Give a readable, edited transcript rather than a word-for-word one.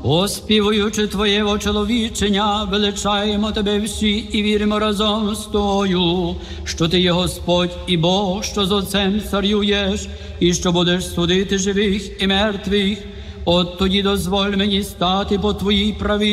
Оспівуючи Твоє чоловічення, величаємо Тебе всі і віримо разом з Тою, що Ти є Господь і Бог, що з Отцем царюєш, і що будеш судити живих і мертвих. От тоді дозволь мені стати по Твоїй праві